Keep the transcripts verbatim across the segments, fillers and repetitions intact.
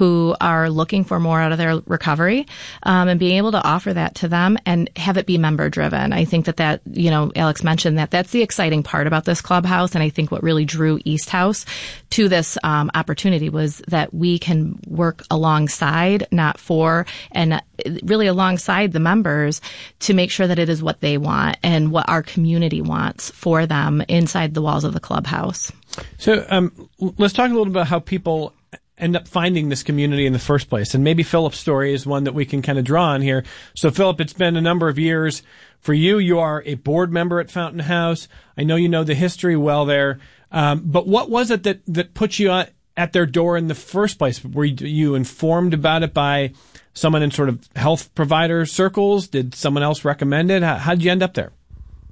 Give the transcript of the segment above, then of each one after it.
who are looking for more out of their recovery, um, and being able to offer that to them and have it be member driven. I think that that, you know, Alex mentioned that that's the exciting part about this clubhouse. And I think what really drew East House to this um, opportunity was that we can work alongside, not for, and really alongside the members to make sure that it is what they want and what our community wants for them inside the walls of the clubhouse. So um, let's talk a little about how people end up finding this community in the first place. And maybe Philip's story is one that we can kind of draw on here. So Philip, it's been a number of years for you. You are a board member at Fountain House. I know you know the history well there. Um, but what was it that, that put you at, at their door in the first place? Were you, you informed about it by someone in sort of health provider circles? Did someone else recommend it? How, how did you end up there?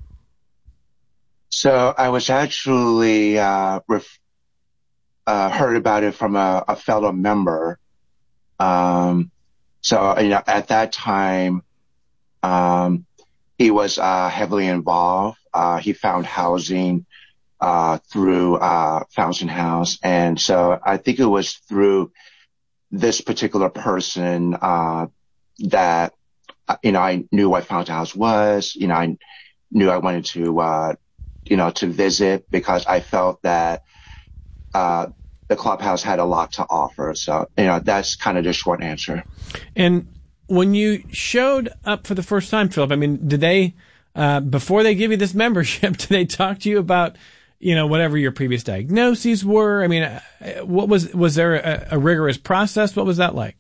So I was actually uh, ref- uh, heard about it from a, a fellow member. Um, so you know, at that time, um, he was uh, heavily involved. Uh, he found housing uh, through uh, Fountain House, and so I think it was through this particular person uh, that you know I knew what Fountain House was. You know, I knew I wanted to. Uh, you know, to visit because I felt that, uh, the clubhouse had a lot to offer. So, you know, that's kind of the short answer. And when you showed up for the first time, Philip, I mean, did they, uh, before they give you this membership, did they talk to you about, you know, whatever your previous diagnoses were? I mean, what was, was there a, a rigorous process? What was that like?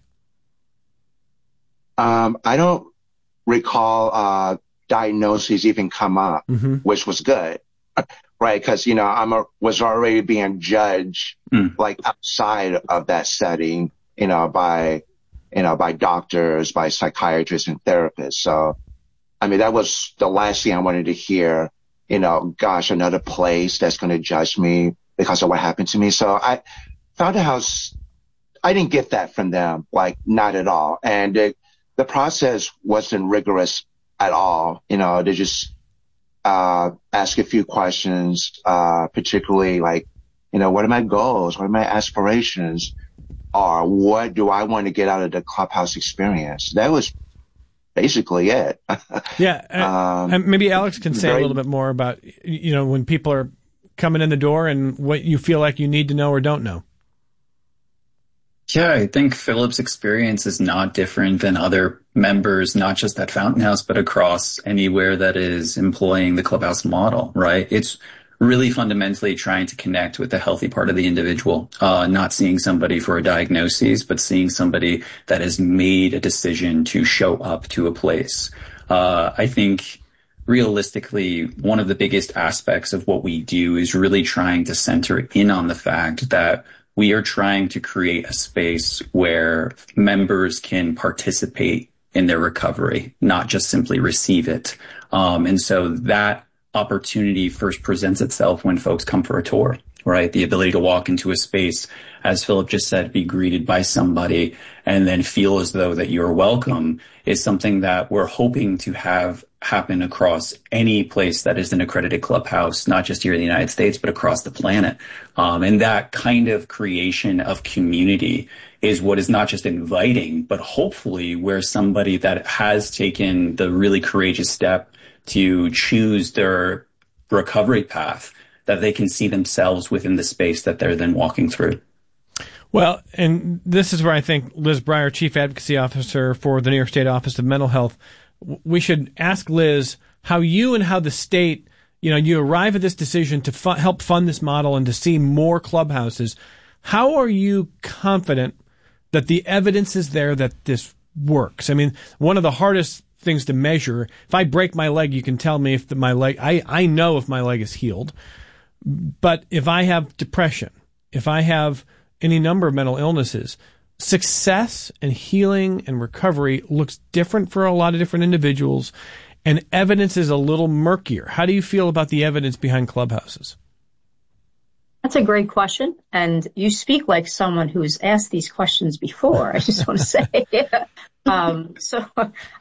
Um, I don't recall, uh, diagnoses even come up, mm-hmm. which was good. Right, because you know I'm a, was already being judged mm. like outside of that setting, you know, by you know by doctors, by psychiatrists and therapists. So, I mean, that was the last thing I wanted to hear. You know, gosh, another place that's going to judge me because of what happened to me. So I found a house. I didn't get that from them, like not at all. And it, the process wasn't rigorous at all. You know, they just uh, ask a few questions, uh, particularly like, you know, what are my goals? What are my aspirations? Or what do I want to get out of the clubhouse experience? That was basically it. Yeah. Um, and maybe Alex can say very, a little bit more about, you know, when people are coming in the door and what you feel like you need to know or don't know. Yeah, I think Philip's experience is not different than other members, not just at Fountain House, but across anywhere that is employing the clubhouse model, right? It's really fundamentally trying to connect with the healthy part of the individual, uh, not seeing somebody for a diagnosis, but seeing somebody that has made a decision to show up to a place. Uh, I think realistically, one of the biggest aspects of what we do is really trying to center in on the fact that we are trying to create a space where members can participate in their recovery, not just simply receive it. Um, and so that opportunity first presents itself when folks come for a tour, right? The ability to walk into a space, as Philip just said, be greeted by somebody and then feel as though that you're welcome is something that we're hoping to have happen across any place that is an accredited clubhouse, not just here in the United States, but across the planet. Um, and that kind of creation of community is what is not just inviting, but hopefully where somebody that has taken the really courageous step to choose their recovery path, that they can see themselves within the space that they're then walking through. Well, and this is where I think Liz Breyer, Chief Advocacy Officer for the New York State Office of Mental Health, we should ask Liz how you and how the state, you know, you arrive at this decision to fu- help fund this model and to see more clubhouses. How are you confident that the evidence is there that this works? I mean, one of the hardest things to measure, if I break my leg, you can tell me if the, my leg, I, I know if my leg is healed. But if I have depression, if I have any number of mental illnesses, success and healing and recovery looks different for a lot of different individuals, and evidence is a little murkier. How do you feel about the evidence behind clubhouses? That's a great question, and you speak like someone who's asked these questions before. I just want to say, um, so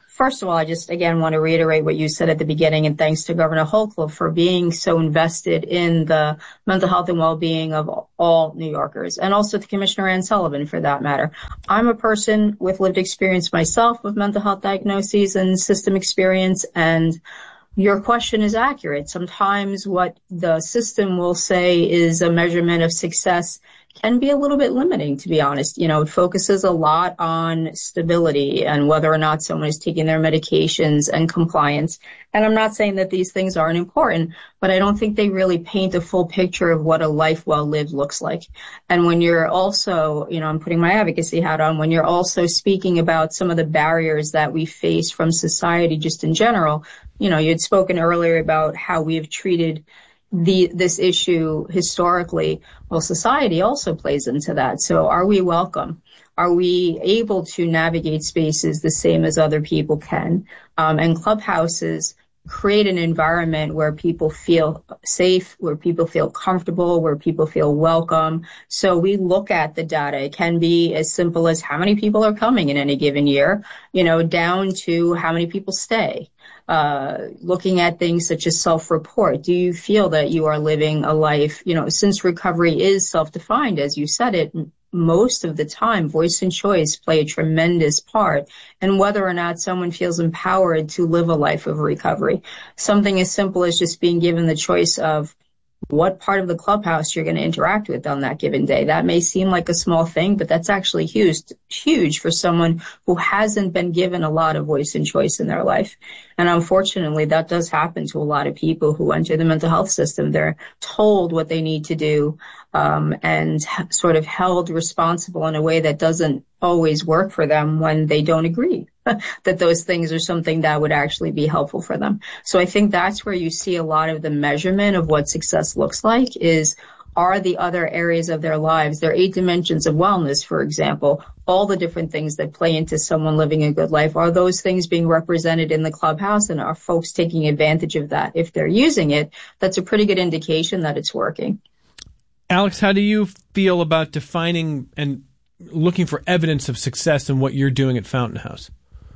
First of all, I just, again, want to reiterate what you said at the beginning, and thanks to Governor Hochul for being so invested in the mental health and well-being of all New Yorkers, and also to Commissioner Ann Sullivan, for that matter. I'm a person with lived experience myself with mental health diagnoses and system experience, and your question is accurate. Sometimes what the system will say is a measurement of success can be a little bit limiting, to be honest. You know, it focuses a lot on stability and whether or not someone is taking their medications and compliance. And I'm not saying that these things aren't important, but I don't think they really paint a full picture of what a life well lived looks like. And when you're also, you know, I'm putting my advocacy hat on, when you're also speaking about some of the barriers that we face from society just in general, you know, you had spoken earlier about how we have treated the this issue historically. Well, society also plays into that. So are we welcome? Are we able to navigate spaces the same as other people can? Um, and clubhouses create an environment where people feel safe, where people feel comfortable, where people feel welcome. So we look at the data. It can be as simple as how many people are coming in any given year, you know, down to how many people stay. Uh, looking at things such as self-report. Do you feel that you are living a life, you know, since recovery is self-defined, as you said it, most of the time, voice and choice play a tremendous part in whether or not someone feels empowered to live a life of recovery. Something as simple as just being given the choice of what part of the clubhouse you're going to interact with on that given day. That may seem like a small thing, but that's actually huge, huge for someone who hasn't been given a lot of voice and choice in their life. And unfortunately, that does happen to a lot of people who enter the mental health system. They're told what they need to do, um, and sort of held responsible in a way that doesn't always work for them when they don't agree that those things are something that would actually be helpful for them. So I think that's where you see a lot of the measurement of what success looks like is, are the other areas of their lives, their eight dimensions of wellness, for example, all the different things that play into someone living a good life, are those things being represented in the clubhouse, and are folks taking advantage of that? If they're using it, that's a pretty good indication that it's working. Alex, how do you feel about defining and looking for evidence of success in what you're doing at Fountain House?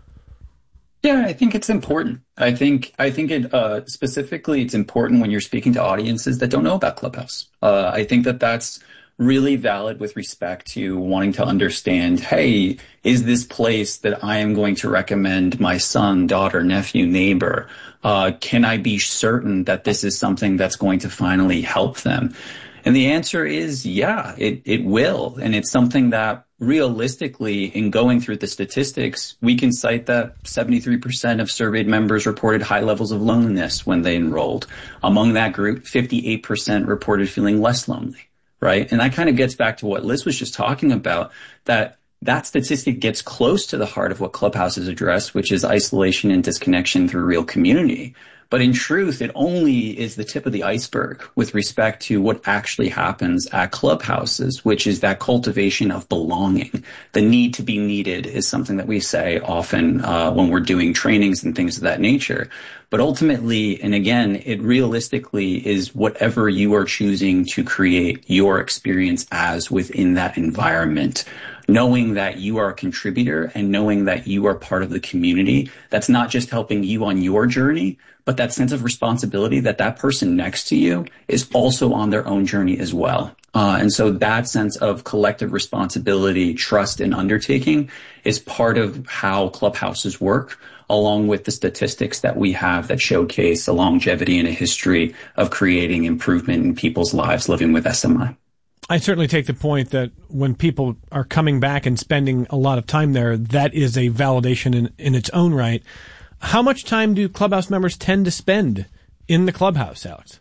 Yeah, I think it's important. I think I think it uh, specifically it's important when you're speaking to audiences that don't know about Clubhouse. Uh, I think that that's really valid with respect to wanting to understand, hey, is this place that I am going to recommend my son, daughter, nephew, neighbor? Uh, can I be certain that this is something that's going to finally help them? And the answer is, yeah, it, it will. And it's something that realistically, in going through the statistics, we can cite that seventy-three percent of surveyed members reported high levels of loneliness when they enrolled. Among that group, fifty-eight percent reported feeling less lonely, right? And that kind of gets back to what Liz was just talking about, that that statistic gets close to the heart of what Clubhouse has addressed, which is isolation and disconnection through real community. But in truth, it only is the tip of the iceberg with respect to what actually happens at clubhouses, which is that cultivation of belonging. The need to be needed is something that we say often uh, when we're doing trainings and things of that nature. But ultimately, and again, it realistically is whatever you are choosing to create your experience as within that environment. Knowing that you are a contributor and knowing that you are part of the community, that's not just helping you on your journey, but that sense of responsibility that that person next to you is also on their own journey as well. Uh, and so that sense of collective responsibility, trust, and undertaking is part of how clubhouses work, along with the statistics that we have that showcase a longevity and a history of creating improvement in people's lives living with S M I. I certainly take the point that when people are coming back and spending a lot of time there, that is a validation in, in its own right. How much time do Clubhouse members tend to spend in the Clubhouse, Alex?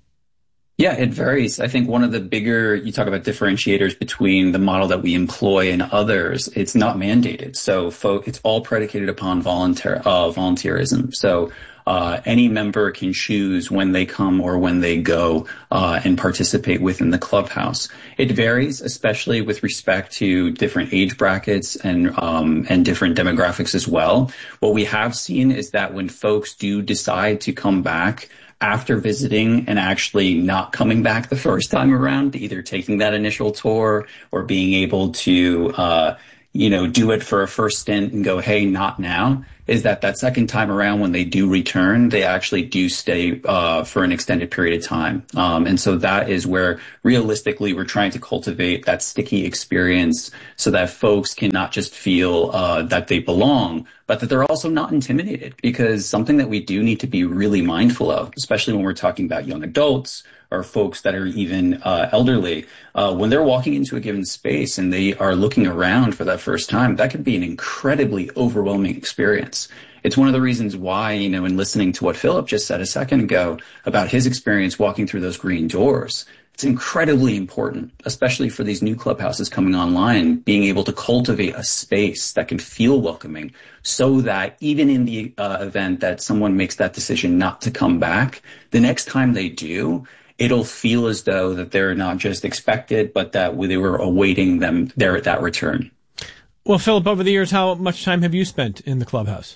Yeah, it varies. I think one of the bigger, you talk about differentiators between the model that we employ and others, it's not mandated. So folk, it's all predicated upon volunteer, uh, volunteerism. So Uh, any member can choose when they come or when they go uh, and participate within the clubhouse. It varies, especially with respect to different age brackets and um, and different demographics as well. What we have seen is that when folks do decide to come back after visiting and actually not coming back the first time around, either taking that initial tour or being able to uh, you know, do it for a first stint and go, hey, not now. is that that second time around when they do return, they actually do stay uh, for an extended period of time. Um, and so that is where realistically we're trying to cultivate that sticky experience so that folks can not just feel uh, that they belong, but that they're also not intimidated, because something that we do need to be really mindful of, especially when we're talking about young adults or folks that are even uh, elderly, uh, when they're walking into a given space and they are looking around for that first time, that can be an incredibly overwhelming experience. It's one of the reasons why, you know, in listening to what Philip just said a second ago about his experience walking through those green doors, it's incredibly important, especially for these new clubhouses coming online, being able to cultivate a space that can feel welcoming so that even in the uh, event that someone makes that decision not to come back, the next time they do, it'll feel as though that they're not just expected, but that they were awaiting them there at that return. Well, Philip, over the years, how much time have you spent in the clubhouse?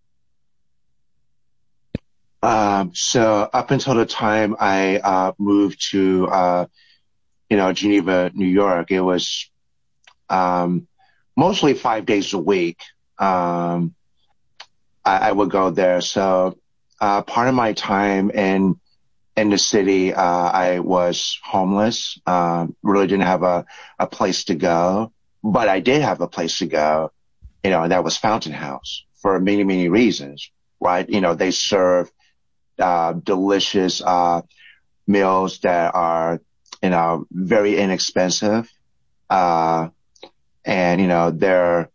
Um, so up until the time I uh, moved to, uh, you know, Geneva, New York, it was um, mostly five days a week. Um, I, I would go there. So uh, part of my time in in the city, uh, I was homeless. Um, really didn't have a, a place to go, but I did have a place to go. You know, and that was Fountain House for many, many reasons, right? You know, they serve Uh, delicious, uh, meals that are, you know, very inexpensive. Uh, and, you know, there,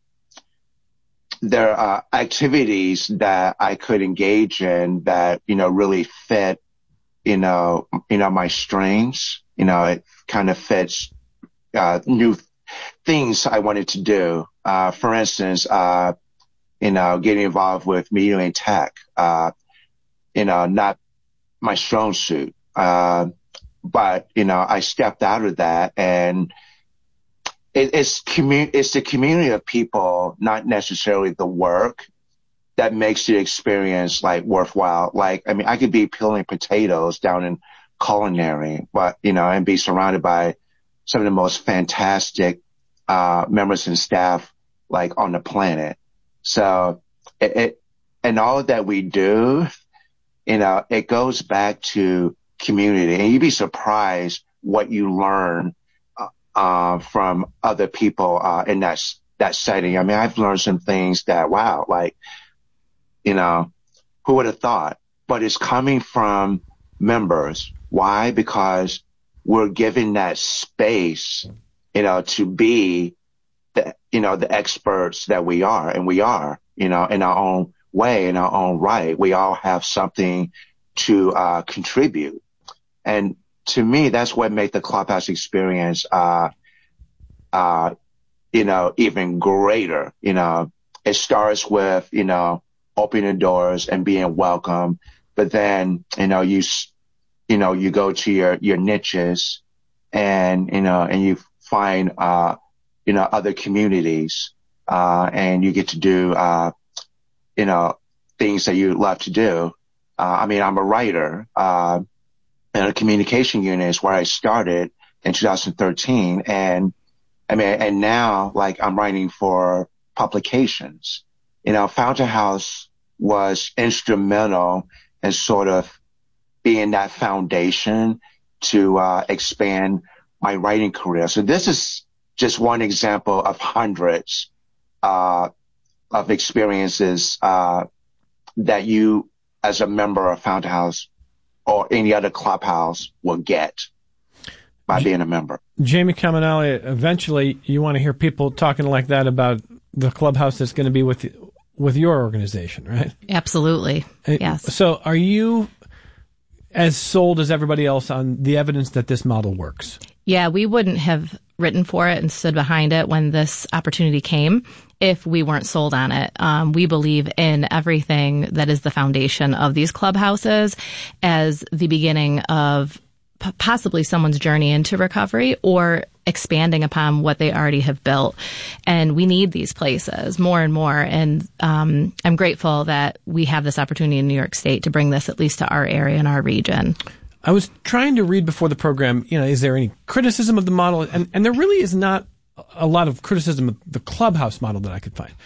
there are activities that I could engage in that, you know, really fit, you know, you know, my strengths. You know, it kind of fits, uh, new things I wanted to do. Uh, for instance, uh, you know, getting involved with media and tech, uh, you know, not my strong suit. Uh, but, you know, I stepped out of that, and it, it's commu- it's the community of people, not necessarily the work, that makes the experience like worthwhile. Like, I mean, I could be peeling potatoes down in culinary, but, you know, and be surrounded by some of the most fantastic, uh, members and staff like on the planet. So it, it and all that we do, you know, it goes back to community, and you'd be surprised what you learn uh, from other people uh, in that that setting. I mean, I've learned some things that, wow, like, you know, who would have thought? But it's coming from members. Why? Because we're given that space, you know, to be the, you know, the experts that we are, and we are, you know, in our own way, in our own right. We all have something to uh contribute, and to me, that's what made the clubhouse experience uh uh you know even greater. You know, it starts with, you know, opening doors and being welcome, but then, you know, you you know you go to your your niches, and you know and you find uh you know other communities, uh and you get to do uh you know, things that you love to do. Uh, I mean, I'm a writer, uh, and a communication unit is where I started in two thousand thirteen. And I mean, and now, like, I'm writing for publications. You know, Fountain House was instrumental in sort of being that foundation to, uh, expand my writing career. So this is just one example of hundreds, uh, of experiences uh, that you, as a member of Fountain House or any other clubhouse, will get by J- being a member. Jamie Caminale, eventually you want to hear people talking like that about the clubhouse that's going to be with with your organization, right? Absolutely, yes. So are you as sold as everybody else on the evidence that this model works? Yeah, we wouldn't have written for it and stood behind it when this opportunity came if we weren't sold on it. Um, we believe in everything that is the foundation of these clubhouses as the beginning of p- possibly someone's journey into recovery or expanding upon what they already have built. And we need these places more and more. And um, I'm grateful that we have this opportunity in New York State to bring this at least to our area and our region. I was trying to read before the program, you know, is there any criticism of the model? And, and there really is not a lot of criticism of the clubhouse model that I could find.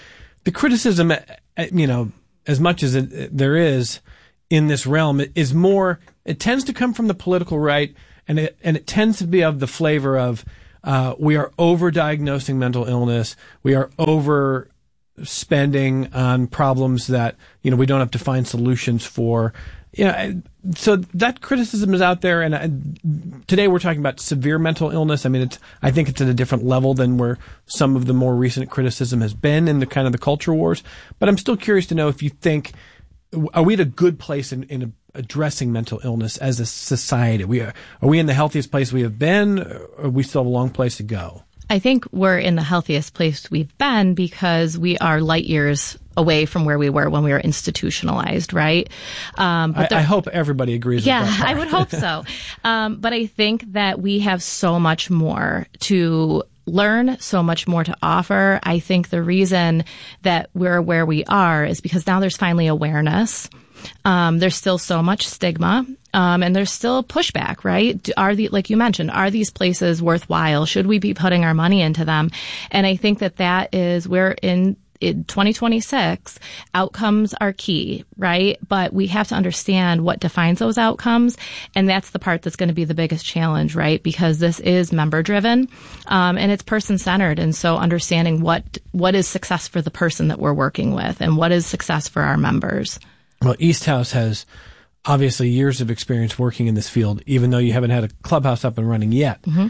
the criticism, you know, as much as it, there is in this realm, is more, it tends to come from the political right, and it, and it tends to be of the flavor of, uh, we are over-diagnosing mental illness, we are over spending on problems that, you know, we don't have to find solutions for. You know, so that criticism is out there, and I, today we're talking about severe mental illness. I mean, it's, I think it's at a different level than where some of the more recent criticism has been in the kind of the culture wars. But I'm still curious to know if you think, are we at a good place in, in addressing mental illness as a society? We are, are we in the healthiest place we have been, or are we still have a long place to go? I think we're in the healthiest place we've been because we are light years away from where we were when we were institutionalized, right? Um, but I, I hope everybody agrees yeah, with that. Yeah, I would hope so. Um, but I think that we have so much more to learn, so much more to offer. I think the reason that we're where we are is because now there's finally awareness. Um, there's still so much stigma, um, and there's still pushback, right? Are the, like you mentioned, are these places worthwhile? Should we be putting our money into them? And I think that that is where in, in twenty twenty-six, outcomes are key, right? But we have to understand what defines those outcomes. And that's the part that's going to be the biggest challenge, right? Because this is member driven, um, and it's person centered. And so understanding what, what is success for the person that we're working with and what is success for our members. Well, East House has obviously years of experience working in this field, even though you haven't had a clubhouse up and running yet. Mm-hmm.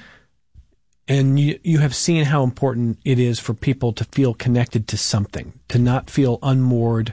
And you, you have seen how important it is for people to feel connected to something, to not feel unmoored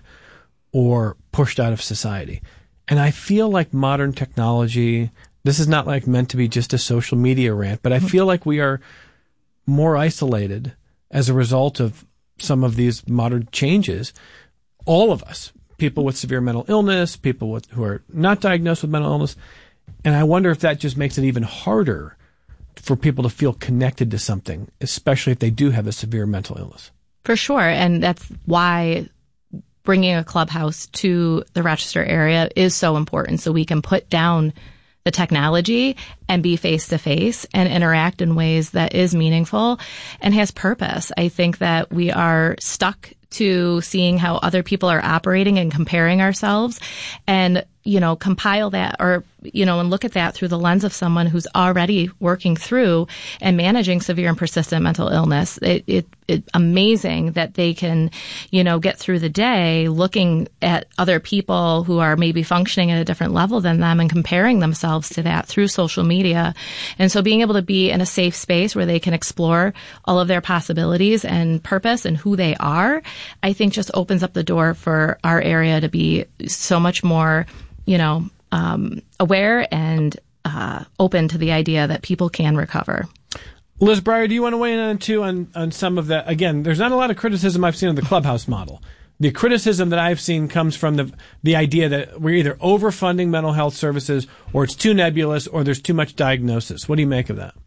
or pushed out of society. And I feel like modern technology, this is not like meant to be just a social media rant, but I mm-hmm. feel like we are more isolated as a result of some of these modern changes. All of us. People with severe mental illness, people with, who are not diagnosed with mental illness. And I wonder if that just makes it even harder for people to feel connected to something, especially if they do have a severe mental illness. For sure. And that's why bringing a clubhouse to the Rochester area is so important, so we can put down the technology and be face to face and interact in ways that is meaningful and has purpose. I think that we are stuck to seeing how other people are operating and comparing ourselves, and, you know, compile that or, you know, and look at that through the lens of someone who's already working through and managing severe and persistent mental illness. It, it, it's amazing that they can, you know, get through the day looking at other people who are maybe functioning at a different level than them and comparing themselves to that through social media. And so being able to be in a safe space where they can explore all of their possibilities and purpose and who they are, I think just opens up the door for our area to be so much more, you know, um, aware and uh, open to the idea that people can recover. Liz Breyer, do you want to weigh in on too on, on some of that? Again, there's not a lot of criticism I've seen of the clubhouse model. The criticism that I've seen comes from the the idea that we're either overfunding mental health services, or it's too nebulous, or there's too much diagnosis. What do you make of that?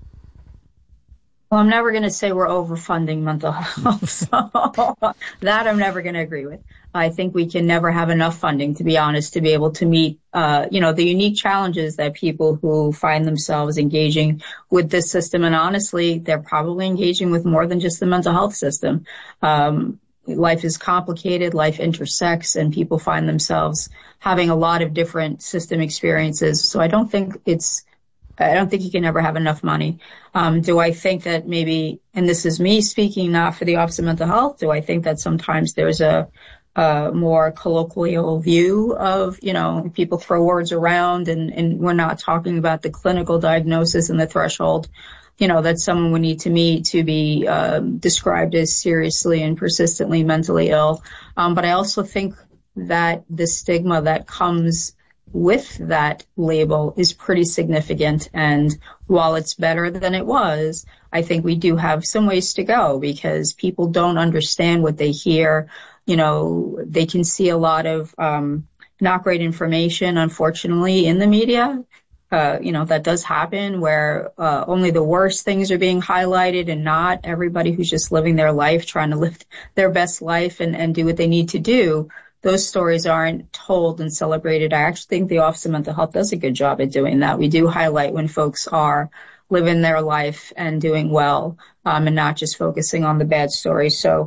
Well, I'm never going to say we're overfunding mental health. So that I'm never going to agree with. I think we can never have enough funding, to be honest, to be able to meet, uh, you know, the unique challenges that people who find themselves engaging with this system. And honestly, they're probably engaging with more than just the mental health system. Um, life is complicated, life intersects, and people find themselves having a lot of different system experiences. So I don't think it's, I don't think you can ever have enough money. Um, do I think that maybe, and this is me speaking not for the Office of Mental Health, do I think that sometimes there's a, a more colloquial view of, you know, people throw words around and, and we're not talking about the clinical diagnosis and the threshold, you know, that someone would need to meet to be um, described as seriously and persistently mentally ill. Um, but I also think that the stigma that comes with that label is pretty significant. And while it's better than it was, I think we do have some ways to go because people don't understand what they hear. You know, they can see a lot of um, not great information, unfortunately, in the media. Uh, you know, that does happen where uh, only the worst things are being highlighted and not everybody who's just living their life, trying to live their best life and, and do what they need to do. Those stories aren't told and celebrated. I actually think the Office of Mental Health does a good job at doing that. We do highlight when folks are living their life and doing well, um, and not just focusing on the bad stories. So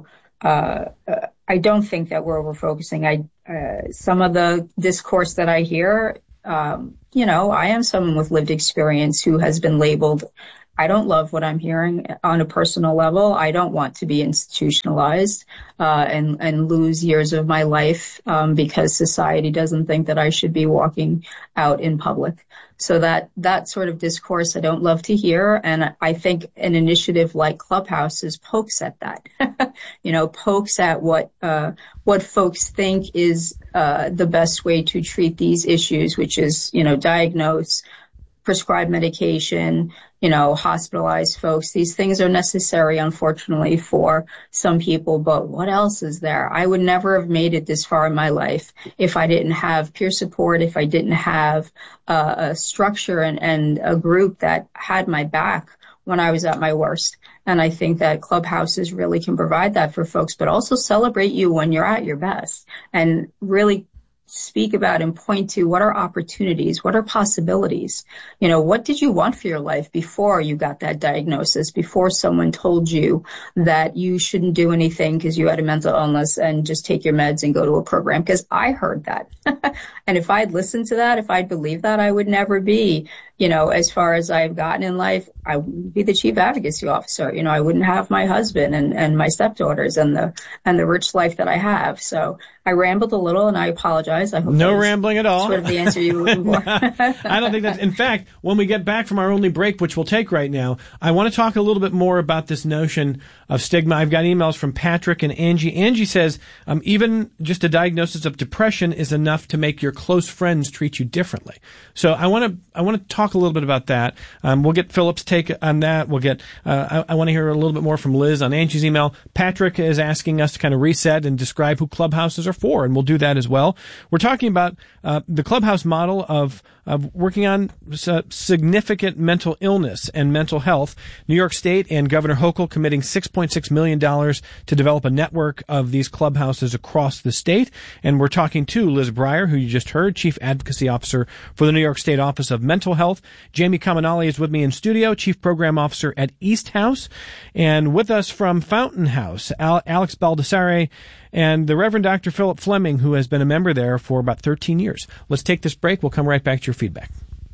uh, I don't think that we're over focusing. I, uh, some of the discourse that I hear, um, you know, I am someone with lived experience who has been labeled. I don't love what I'm hearing on a personal level. I don't want to be institutionalized, uh, and, and lose years of my life, um, because society doesn't think that I should be walking out in public. So that, that sort of discourse I don't love to hear. And I think an initiative like Clubhouses pokes at that, you know, pokes at what, uh, what folks think is, uh, the best way to treat these issues, which is, you know, diagnose, prescribe medication, you know, hospitalize folks. These things are necessary, unfortunately, for some people, but what else is there? I would never have made it this far in my life if I didn't have peer support, if I didn't have uh, a structure and, and a group that had my back when I was at my worst. And I think that Clubhouses really can provide that for folks, but also celebrate you when you're at your best and really speak about and point to what are opportunities, what are possibilities. You know, what did you want for your life before you got that diagnosis, before someone told you that you shouldn't do anything because you had a mental illness and just take your meds and go to a program? Because I heard that. And if I'd listened to that, if I'd believed that, I would never be, you know, as far as I've gotten in life, I would be the chief advocacy officer. You know, I wouldn't have my husband and, and my stepdaughters and the, and the rich life that I have. So I rambled a little and I apologize. I hope no rambling at all. Sort of the answer you were looking for. I don't think that's, in fact, when we get back from our only break, which we'll take right now, I want to talk a little bit more about this notion of stigma. I've got emails from Patrick and Angie. Angie says, um, even just a diagnosis of depression is enough to make your close friends treat you differently. So I want to, I want to talk a little bit about that. Um, we'll get Philip's take on that. We'll get, uh, I, I want to hear a little bit more from Liz on Angie's email. Patrick is asking us to kind of reset and describe who Clubhouses are for, and we'll do that as well. We're talking about uh, the Clubhouse model of, of working on uh, significant mental illness and mental health. New York State and Governor Hochul committing six point six million dollars to develop a network of these clubhouses across the state. And we're talking to Liz Breyer, who you just heard, Chief Advocacy Officer for the New York State Office of Mental Health. Jamie Kaminali is with me in studio, Chief Program Officer at East House. And with us from Fountain House, Al- Alex Baldassare and the Reverend Doctor Philip Fleming, who has been a member there for about thirteen years. Let's take this break. We'll come right back to your feedback.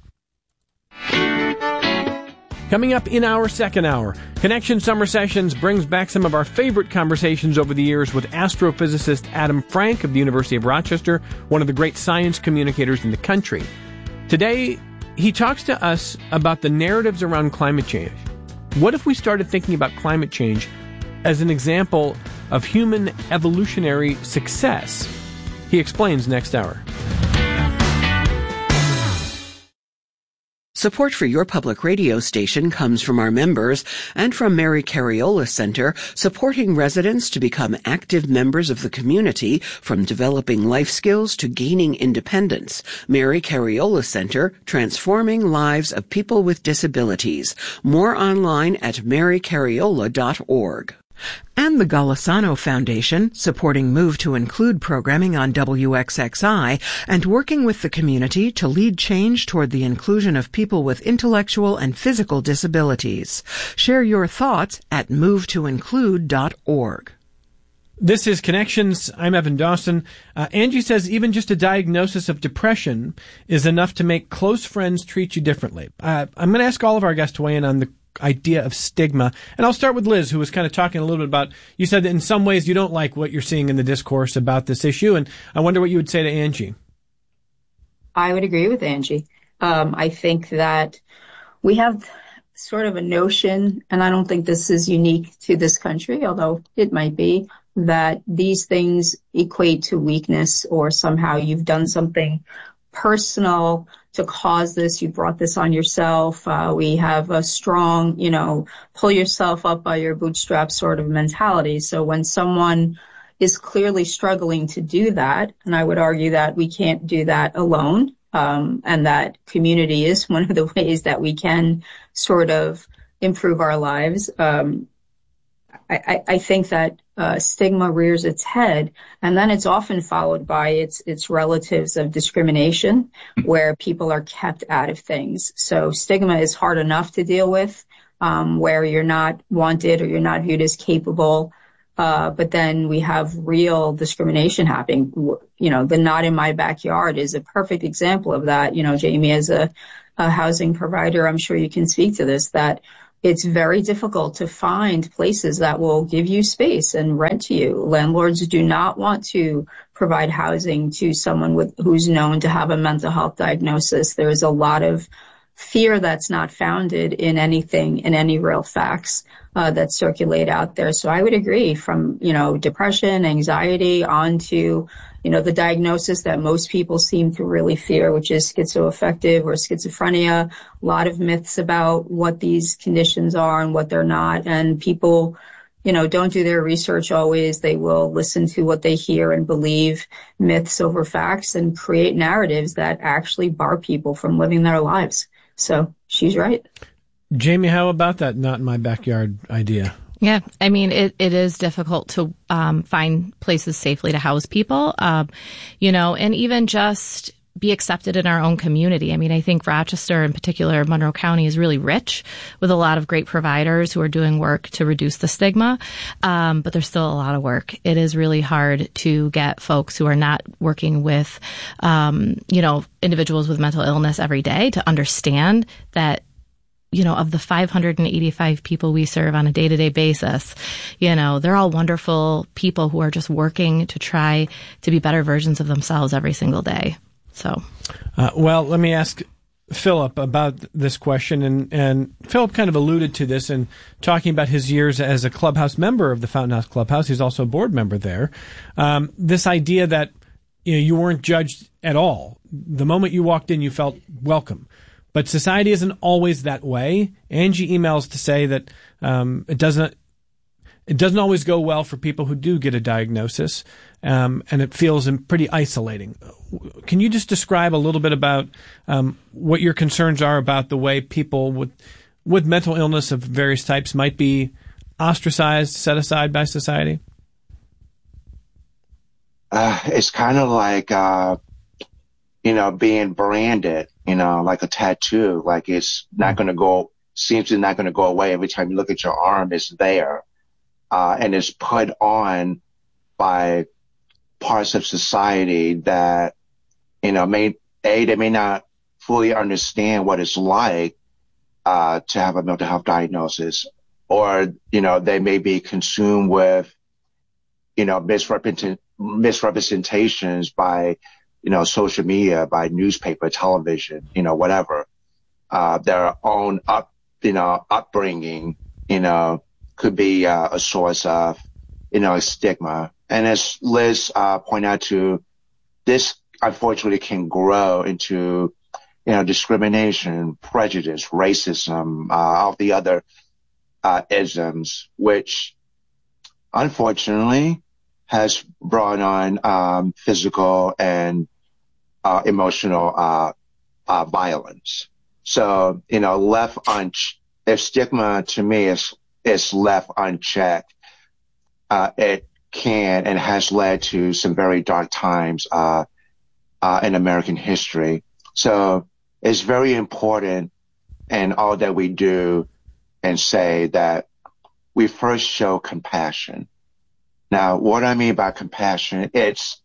Coming up in our second hour, Connection Summer Sessions brings back some of our favorite conversations over the years with astrophysicist Adam Frank of the University of Rochester, one of the great science communicators in the country. Today, he talks to us about the narratives around climate change. What if we started thinking about climate change as an example of human evolutionary success? He explains next hour. Support for your public radio station comes from our members and from Mary Cariola Center, supporting residents to become active members of the community, from developing life skills to gaining independence. Mary Cariola Center, transforming lives of people with disabilities. More online at mary cariola dot org. And the Golisano Foundation, supporting Move to Include programming on W X X I and working with the community to lead change toward the inclusion of people with intellectual and physical disabilities. Share your thoughts at move to include dot org. This is Connections. I'm Evan Dawson. Uh, Angie says even just a diagnosis of depression is enough to make close friends treat you differently. Uh, I'm going to ask all of our guests to weigh in on the idea of stigma. And I'll start with Liz, who was kind of talking a little bit about, you said that in some ways you don't like what you're seeing in the discourse about this issue. And I wonder what you would say to Angie. I would agree with Angie. Um, I think that we have sort of a notion, and I don't think this is unique to this country, although it might be, that these things equate to weakness, or somehow you've done something personal to cause this. You brought this on yourself. Uh, we have a strong, you know, pull yourself up by your bootstraps sort of mentality. So when someone is clearly struggling to do that, and I would argue that we can't do that alone, um, and that community is one of the ways that we can sort of improve our lives. Um, I, I, I think that uh, stigma rears its head, and then it's often followed by its its relatives of discrimination, where people are kept out of things. So stigma is hard enough to deal with, um, where you're not wanted or you're not viewed as capable Uh, but then we have real discrimination happening. You know, the Not in My Backyard is a perfect example of that. You know, Jamie, as a, a housing provider, I'm sure you can speak to this, that it's very difficult to find places that will give you space and rent to you. Landlords do not want to provide housing to someone with who's known to have a mental health diagnosis. There is a lot of fear that's not founded in anything, in any real facts uh, that circulate out there. So I would agree, from, you know, depression, anxiety, on to, you know, the diagnosis that most people seem to really fear, which is schizoaffective or schizophrenia. A lot of myths about what these conditions are and what they're not. And people, you know, don't do their research always. They will listen to what they hear and believe myths over facts and create narratives that actually bar people from living their lives. So she's right. Jamie, how about that Not in My Backyard idea? Yeah, I mean, it, it is difficult to um, find places safely to house people, um, you know, and even just be accepted in our own community. I mean, I think Rochester, in particular, Monroe County, is really rich with a lot of great providers who are doing work to reduce the stigma, um, but there's still a lot of work. It is really hard to get folks who are not working with, um, you know, individuals with mental illness every day to understand that, you know, of the five hundred eighty-five people we serve on a day-to-day basis, you know, they're all wonderful people who are just working to try to be better versions of themselves every single day. So, uh, well, let me ask Philip about this question. And, and Philip kind of alluded to this in talking about his years as a clubhouse member of the Fountain House Clubhouse. He's also a board member there. Um, this idea that, you know, you weren't judged at all. The moment you walked in, you felt welcome. But society isn't always that way. Angie emails to say that um, it doesn't it doesn't always go well for people who do get a diagnosis, um, and it feels pretty isolating. Can you just describe a little bit about um, what your concerns are about the way people with with mental illness of various types might be ostracized, set aside by society? Uh, it's kind of like, uh, you know, being branded, you know, like a tattoo. Like it's not going to go, seems to not going to go away. Every time you look at your arm, it's there. Uh, and it's put on by parts of society that, you know, may, A, they may not fully understand what it's like, uh, to have a mental health diagnosis, or, you know, they may be consumed with, you know, misrepresent, misrepresentations by, you know, social media, by newspaper, television, you know, whatever, uh, their own up, you know, upbringing, you know, could be uh, a source of, you know, a stigma. And as Liz uh, pointed out to, this unfortunately can grow into, you know, discrimination, prejudice, racism, uh, all the other uh, isms, which unfortunately has brought on um, physical and uh, emotional uh, uh, violence. So, you know, left on, if stigma to me is is left unchecked, uh, it can and has led to some very dark times uh, uh, in American history. So it's very important in all that we do and say that we first show compassion. Now, what I mean by compassion, it's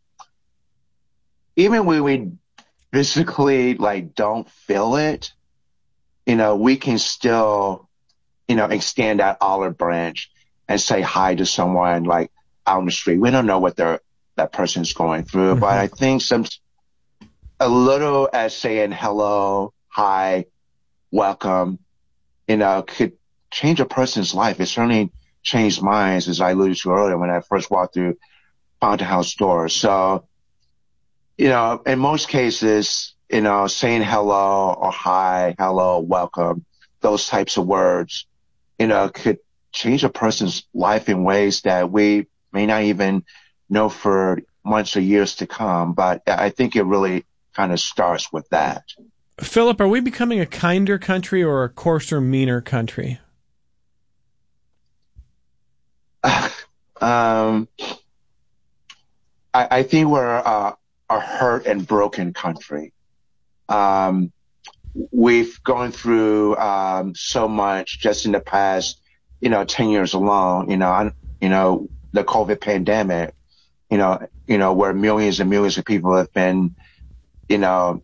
even when we physically like don't feel it, you know, we can still, you know, extend that olive branch and say hi to someone like out on the street. We don't know what they're, that person's going through, mm-hmm. but I think some, a little as saying hello, hi, welcome, you know, could change a person's life. It certainly changed mine, as I alluded to earlier when I first walked through Fountain House doors. So, you know, in most cases, you know, saying hello or hi, hello, welcome, those types of words, you know, could change a person's life in ways that we may not even know for months or years to come. But I think it really kind of starts with that. Philip, are we becoming a kinder country or a coarser, meaner country? um, I, I think we're uh, a hurt and broken country. Um, we've gone through um, so much just in the past, you know, ten years alone. You know, I, you know, the COVID pandemic, you know, you know, where millions and millions of people have been, you know,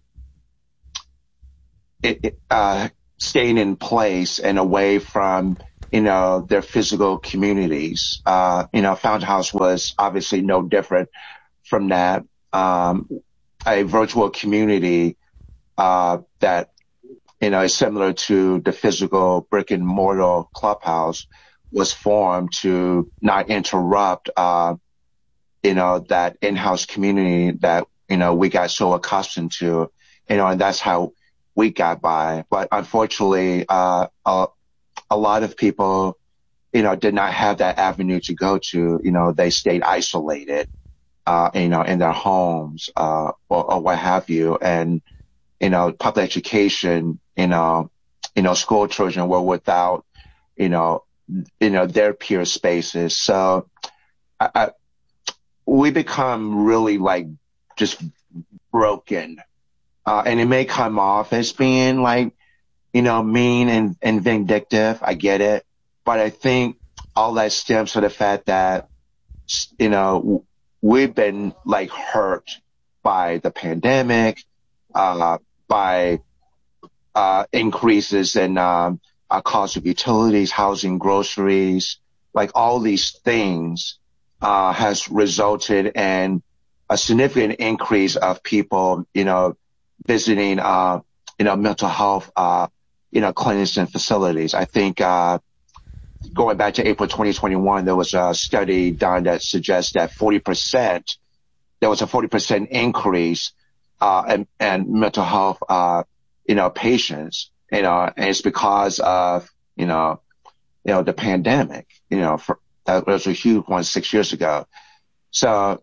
it, it, uh, staying in place and away from, you know, their physical communities. Uh, you know, Fountain House was obviously no different from that. Um, a virtual community, uh, that, you know, is similar to the physical brick and mortar clubhouse was formed to not interrupt, uh, you know, that in-house community that, you know, we got so accustomed to, you know, and that's how we got by. But unfortunately, uh, a, a lot of people, you know, did not have that avenue to go to. You know, they stayed isolated, uh, you know, in their homes, uh, or, or what have you. And, you know, public education, you know, you know, school children were without, you know, you know, their peer spaces. So, I, I we become really like just broken. Uh, and it may come off as being like, you know, mean and, and vindictive. I get it. But I think all that stems from the fact that, you know, we've been like hurt by the pandemic, uh, by, uh, increases in, um, uh, cost of utilities, housing, groceries, like all these things, uh, has resulted in a significant increase of people, you know, visiting, uh, you know, mental health, uh, you know, clinics and facilities. I think, uh, going back to April twenty twenty-one, there was a study done that suggests that forty percent, there was a forty percent increase, uh, in, in mental health, uh, you know, patients, you know, and it's because of, you know, you know, the pandemic, you know, for, that was a huge one six years ago. So,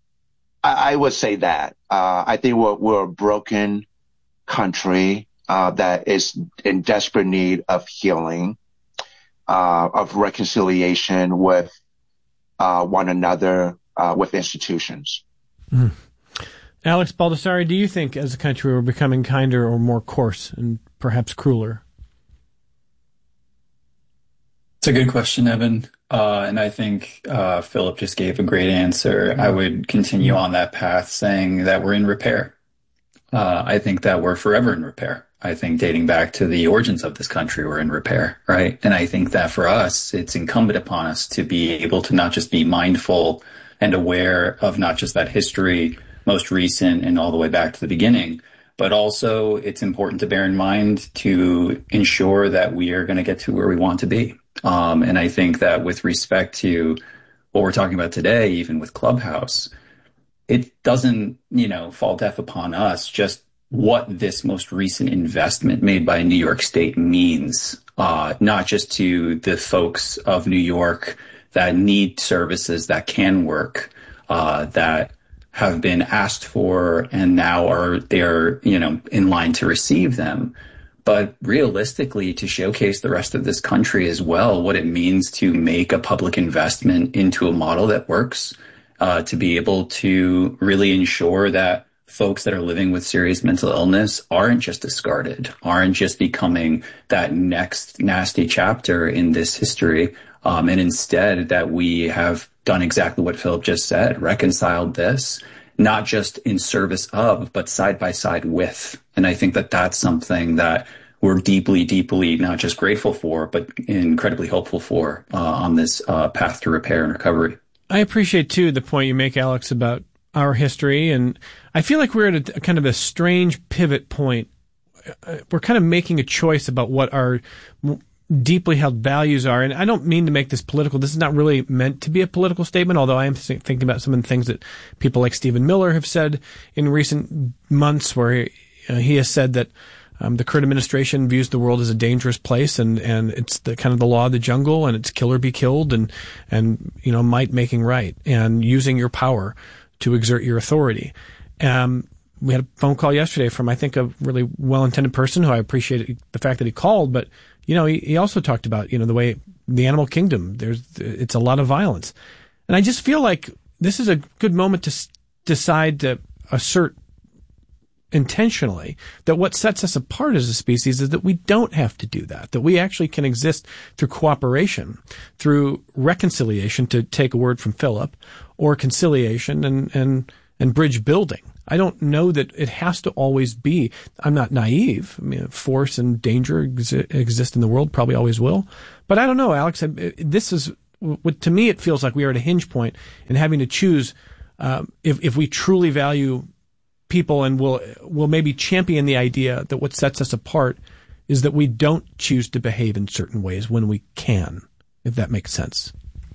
I would say that. Uh, I think we're, we're a broken country, uh, that is in desperate need of healing, uh, of reconciliation with, uh, one another, uh, with institutions. Mm. Alex Baldessari, do you think as a country we're becoming kinder or more coarse and perhaps crueler? It's a good question, Evan. Uh, and I think uh, Philip just gave a great answer. I would continue on that path saying that we're in repair. Uh, I think that we're forever in repair. I think dating back to the origins of this country, we're in repair, right? And I think that for us, it's incumbent upon us to be able to not just be mindful and aware of not just that history, most recent and all the way back to the beginning, but also it's important to bear in mind to ensure that we are going to get to where we want to be. Um, and I think that with respect to what we're talking about today, even with Clubhouse, it doesn't, you know, fall deaf upon us just what this most recent investment made by New York State means, uh, not just to the folks of New York that need services that can work, uh, that have been asked for and now are they're, you know, in line to receive them. But realistically, to showcase the rest of this country as well, what it means to make a public investment into a model that works, uh, to be able to really ensure that folks that are living with serious mental illness aren't just discarded, aren't just becoming that next nasty chapter in this history, um, and instead that we have done exactly what Philip just said, reconciled this, not just in service of, but side by side with. And I think that that's something that we're deeply, deeply not just grateful for, but incredibly hopeful for uh, on this uh, path to repair and recovery. I appreciate, too, the point you make, Alex, about our history. And I feel like we're at a, a kind of a strange pivot point. We're kind of making a choice about what our deeply held values are. And I don't mean to make this political. This is not really meant to be a political statement, although I am th- thinking about some of the things that people like Stephen Miller have said in recent months, where he, uh, he has said that um, the current administration views the world as a dangerous place, and, and it's the kind of the law of the jungle, and it's kill or be killed, and, and, you know, might making right, and using your power to exert your authority. Um, we had a phone call yesterday from, I think, a really well-intended person who I appreciate the fact that he called, but you know, he, he also talked about, you know, the way the animal kingdom, there's, it's a lot of violence. And I just feel like this is a good moment to s- decide to assert intentionally, that what sets us apart as a species is that we don't have to do that, that we actually can exist through cooperation, through reconciliation, to take a word from Philip, or conciliation and, and, and bridge building. I don't know that it has to always be. I'm not naive. I mean, force and danger exi- exist in the world, probably always will. But I don't know, Alex. This is, to me, it feels like we are at a hinge point in having to choose um, if, if we truly value people and will will maybe champion the idea that what sets us apart is that we don't choose to behave in certain ways when we can, if that makes sense.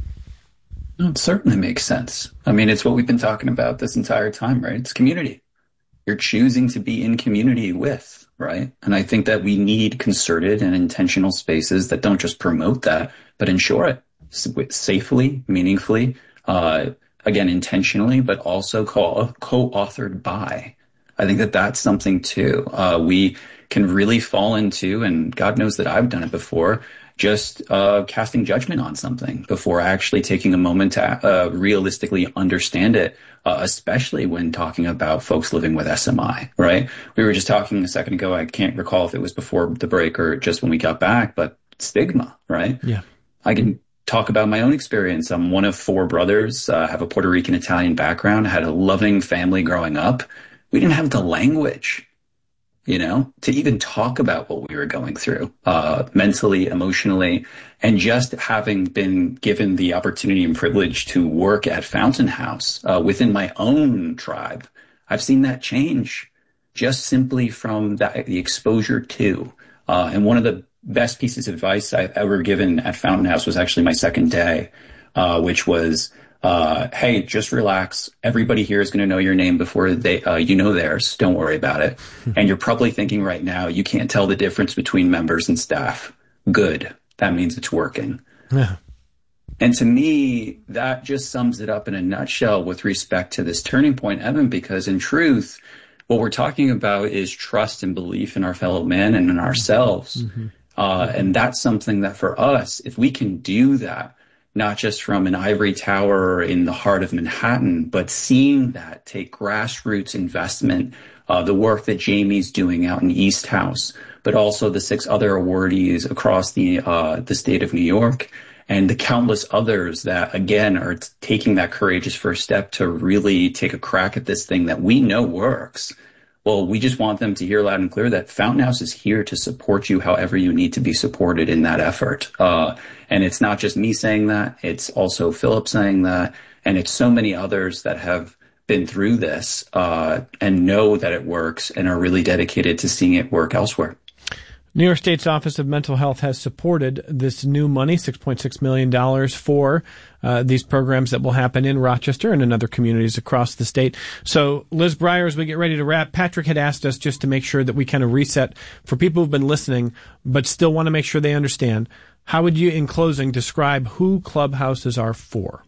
It certainly makes sense. I mean, it's what we've been talking about this entire time, right? It's community. You're choosing to be in community with, right? And I think that we need concerted and intentional spaces that don't just promote that, but ensure it safely, meaningfully, uh, again, intentionally, but also co- co-authored by. I think that that's something too. Uh, we can really fall into, and God knows that I've done it before, just uh, casting judgment on something before actually taking a moment to uh, realistically understand it, uh, especially when talking about folks living with S M I, right? We were just talking a second ago, I can't recall if it was before the break or just when we got back, but stigma, right? Yeah. I can talk about my own experience. I'm one of four brothers, uh, have a Puerto Rican Italian background, had a loving family growing up. We didn't have the language, you know, to even talk about what we were going through, uh, mentally, emotionally, and just having been given the opportunity and privilege to work at Fountain House, uh, within my own tribe. I've seen that change just simply from that, the exposure to, uh, and one of the best pieces of advice I've ever given at Fountain House was actually my second day, uh, which was, uh, hey, just relax. Everybody here is going to know your name before they, uh, you know theirs. Don't worry about it. And you're probably thinking right now, you can't tell the difference between members and staff. Good. That means it's working. Yeah. And to me, that just sums it up in a nutshell with respect to this turning point, Evan, because in truth, what we're talking about is trust and belief in our fellow men and in ourselves. Mm-hmm. Uh, and that's something that for us, if we can do that, not just from an ivory tower in the heart of Manhattan, but seeing that take grassroots investment, uh, the work that Jamie's doing out in East House, but also the six other awardees across the, uh, the state of New York, and the countless others that, again, are t- taking that courageous first step to really take a crack at this thing that we know works. Well, we just want them to hear loud and clear that Fountain House is here to support you however you need to be supported in that effort. Uh, and it's not just me saying that. It's also Philip saying that. And it's so many others that have been through this uh, and know that it works and are really dedicated to seeing it work elsewhere. New York State's Office of Mental Health has supported this new money, six point six million dollars, for uh, these programs that will happen in Rochester and in other communities across the state. So, Liz Breyer, as we get ready to wrap, Patrick had asked us just to make sure that we kind of reset for people who've been listening but still want to make sure they understand. How would you, in closing, describe who clubhouses are for?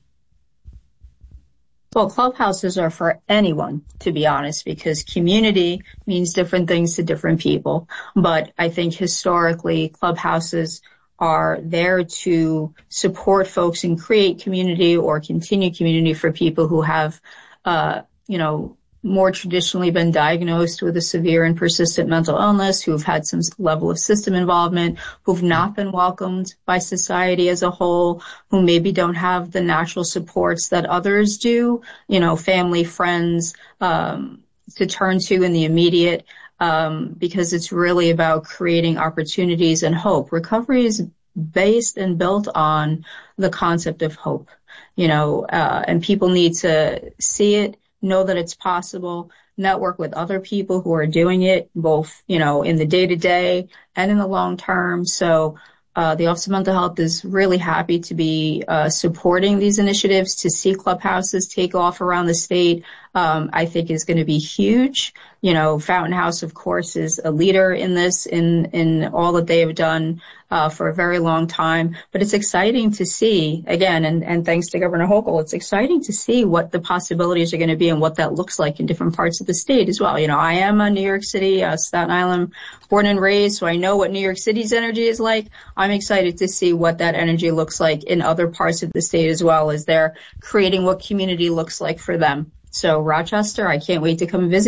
Well, clubhouses are for anyone, to be honest, because community means different things to different people. But I think historically, clubhouses are there to support folks and create community or continue community for people who have, uh, you know, more traditionally been diagnosed with a severe and persistent mental illness, who've had some level of system involvement, who've not been welcomed by society as a whole, who maybe don't have the natural supports that others do, you know, family, friends, um, to turn to in the immediate, um, because it's really about creating opportunities and hope. Recovery is based and built on the concept of hope, you know, uh, and people need to see it, know that it's possible, network with other people who are doing it, both, you know, in the day-to-day and in the long term. So uh, the Office of Mental Health is really happy to be uh, supporting these initiatives. To see clubhouses take off around the state, um, I think is going to be huge. You know, Fountain House, of course, is a leader in this, in, in all that they have done uh, for a very long time. But it's exciting to see, again, and, and thanks to Governor Hochul, it's exciting to see what the possibilities are going to be and what that looks like in different parts of the state as well. You know, I am a New York City, uh, Staten Island, born and raised, so I know what New York City's energy is like. I'm excited to see what that energy looks like in other parts of the state as well, as they're creating what community looks like for them. So Rochester, I can't wait to come visit you.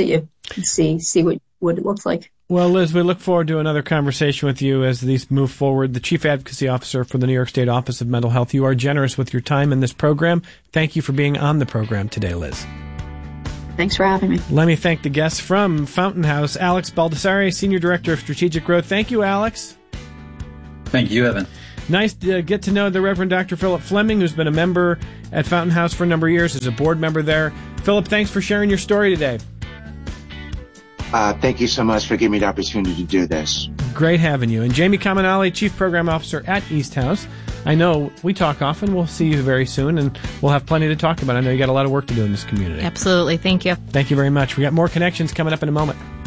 and see see what, what it looks like. Well, Liz, we look forward to another conversation with you as these move forward. The Chief Advocacy Officer for the New York State Office of Mental Health. You are generous with your time in this program. Thank you for being on the program today, Liz. Thanks for having me. Let me thank the guests from Fountain House, Alex Baldassare, Senior Director of Strategic Growth. Thank you, Alex. Thank you, Evan. Nice to get to know the Reverend Doctor Philip Fleming, who's been a member at Fountain House for a number of years, as a board member there. Philip, thanks for sharing your story today. Uh, thank you so much for giving me the opportunity to do this. Great having you. And Jamie Kaminali, Chief Program Officer at East House. I know we talk often. We'll see you very soon, and we'll have plenty to talk about. I know you got a lot of work to do in this community. Absolutely. Thank you. Thank you very much. We got more connections coming up in a moment.